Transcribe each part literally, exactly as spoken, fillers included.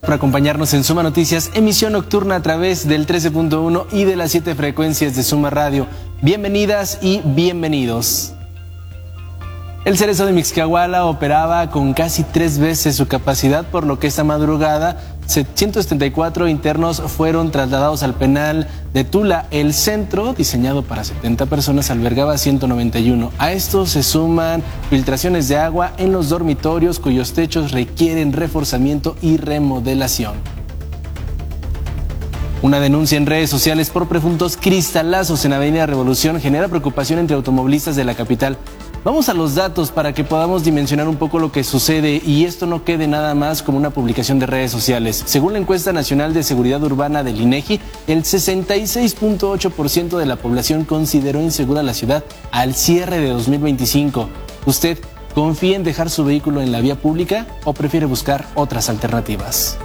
Por acompañarnos en Suma Noticias, emisión nocturna a través del trece punto uno y de las siete frecuencias de Suma Radio. Bienvenidas y bienvenidos. El Cerezo de Mixquiahuala operaba con casi tres veces su capacidad, por lo que esta madrugada ciento setenta y cuatro internos fueron trasladados al penal de Tula. El centro, diseñado para setenta personas, albergaba ciento noventa y uno. A esto se suman filtraciones de agua en los dormitorios, cuyos techos requieren reforzamiento y remodelación. Una denuncia en redes sociales por presuntos cristalazos en Avenida Revolución genera preocupación entre automovilistas de la capital. Vamos a los datos para que podamos dimensionar un poco lo que sucede y esto no quede nada más como una publicación de redes sociales. Según la encuesta nacional de seguridad urbana del INEGI, el sesenta y seis punto ocho por ciento de la población consideró insegura la ciudad al cierre de dos mil veinticinco. ¿Usted confía en dejar su vehículo en la vía pública o prefiere buscar otras alternativas?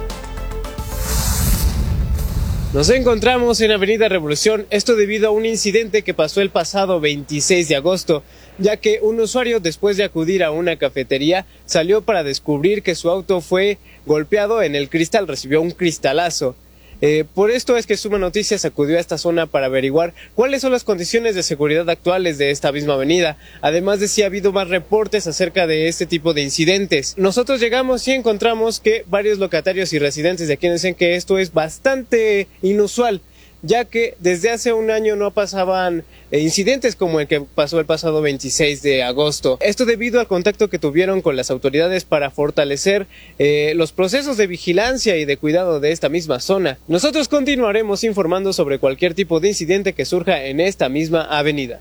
Nos encontramos en Avenida Revolución, esto debido a un incidente que pasó el pasado veintiséis de agosto, ya que un usuario, después de acudir a una cafetería, salió para descubrir que su auto fue golpeado en el cristal, recibió un cristalazo. Eh, por esto es que Suma Noticias acudió a esta zona para averiguar cuáles son las condiciones de seguridad actuales de esta misma avenida, además de si ha habido más reportes acerca de este tipo de incidentes. Nosotros llegamos y encontramos que varios locatarios y residentes de aquí dicen que esto es bastante inusual, ya que desde hace un año no pasaban eh, incidentes como el que pasó el pasado veintiséis de agosto. Esto debido al contacto que tuvieron con las autoridades para fortalecer eh, los procesos de vigilancia y de cuidado de esta misma zona. Nosotros continuaremos informando sobre cualquier tipo de incidente que surja en esta misma avenida.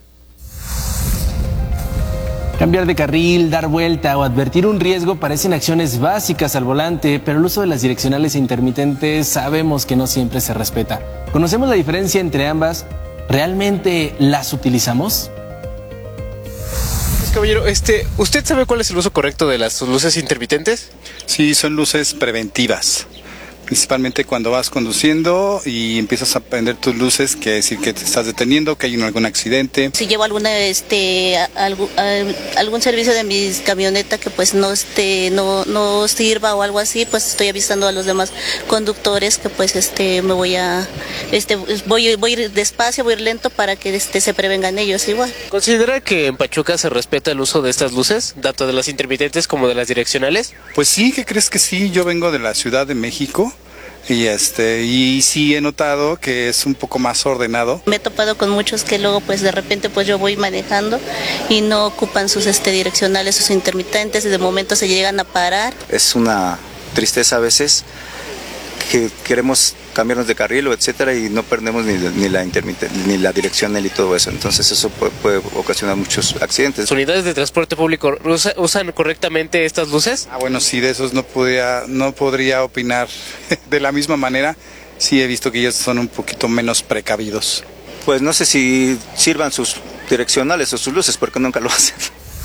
Cambiar de carril, dar vuelta o advertir un riesgo parecen acciones básicas al volante, pero el uso de las direccionales e intermitentes sabemos que no siempre se respeta. ¿Conocemos la diferencia entre ambas? ¿Realmente las utilizamos? Caballero, este, ¿usted sabe cuál es el uso correcto de las luces intermitentes? Sí, son luces preventivas. Principalmente cuando vas conduciendo y empiezas a prender tus luces, quiere decir que te estás deteniendo, que hay algún accidente. Si llevo alguna, este, algún, algún servicio de mi camioneta que pues no, este, no, no sirva o algo así, pues estoy avisando a los demás conductores que pues este, me voy a, este, voy, voy a ir despacio, voy a ir lento para que este, se prevengan ellos igual. ¿Considera que en Pachuca se respeta el uso de estas luces, tanto de las intermitentes como de las direccionales? Pues sí, ¿qué crees que sí? Yo vengo de la Ciudad de México. Y este y sí he notado que es un poco más ordenado. Me he topado con muchos que luego pues de repente pues yo voy manejando y no ocupan sus este direccionales, sus intermitentes y de momento se llegan a parar. Es una tristeza a veces que queremos cambiarnos de carril o etcétera y no perdemos ni, ni la intermitente, ni la direccional y todo eso, entonces eso puede, puede ocasionar muchos accidentes. ¿Las unidades de transporte público usa, usan correctamente estas luces? Ah, bueno, sí, de esos no podría, no podría opinar de la misma manera. Sí he visto que ellos son un poquito menos precavidos. Pues no sé si sirvan sus direccionales o sus luces, porque nunca lo hacen.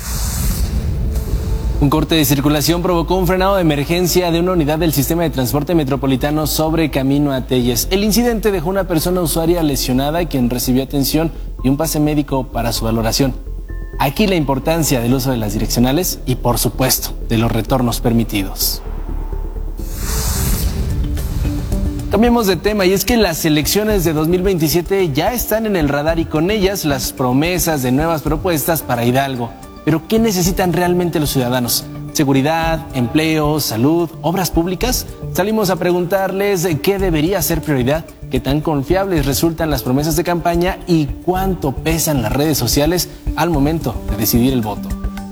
Un corte de circulación provocó un frenado de emergencia de una unidad del sistema de transporte metropolitano sobre camino a Telles. El incidente dejó una persona usuaria lesionada, quien recibió atención y un pase médico para su valoración. Aquí la importancia del uso de las direccionales y, por supuesto, de los retornos permitidos. Cambiemos de tema y es que las elecciones de dos mil veintisiete ya están en el radar y con ellas las promesas de nuevas propuestas para Hidalgo. Pero ¿qué necesitan realmente los ciudadanos? ¿Seguridad, empleo, salud, obras públicas? Salimos a preguntarles qué debería ser prioridad, qué tan confiables resultan las promesas de campaña y cuánto pesan las redes sociales al momento de decidir el voto.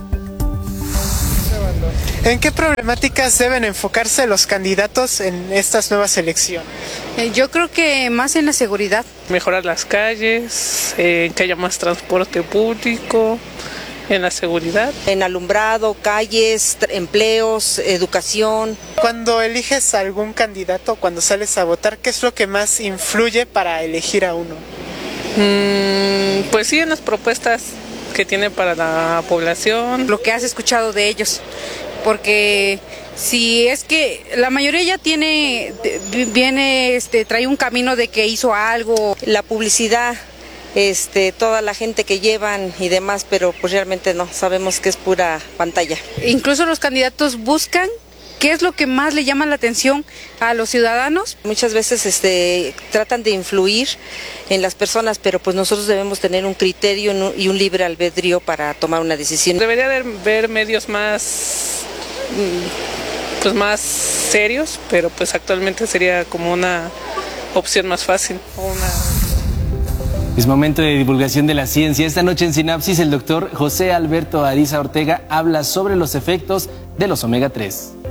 ¿En qué problemáticas deben enfocarse los candidatos en estas nuevas elecciones? Eh, yo creo que más en la seguridad. Mejorar las calles, eh, que haya más transporte público, en la seguridad. En alumbrado, calles, empleos, educación. Cuando eliges a algún candidato, cuando sales a votar, ¿qué es lo que más influye para elegir a uno? Mm, pues sí, en las propuestas que tiene para la población. Lo que has escuchado de ellos, porque si es que la mayoría ya tiene, viene, este, trae un camino de que hizo algo. La publicidad, este, toda la gente que llevan y demás, pero pues realmente no, sabemos que es pura pantalla. Incluso los candidatos buscan ¿Qué es lo que más le llama la atención a los ciudadanos? Muchas veces este, tratan de influir en las personas, pero pues nosotros debemos tener un criterio y un libre albedrío para tomar una decisión. Debería de haber medios más, pues más serios, pero pues actualmente sería como una opción más fácil. Una... Es momento de divulgación de la ciencia. Esta noche en Sinapsis el doctor José Alberto Ariza Ortega habla sobre los efectos de los omega tres.